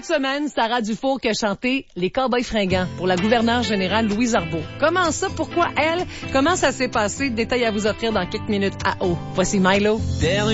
cette semaine, Sarah Dufour qui a chanté Les Cowboys fringants pour la gouverneure générale Louise Arbour. Comment ça? Pourquoi elle? Comment ça s'est passé? Détail à vous offrir dans quelques minutes à eau. Voici Milo.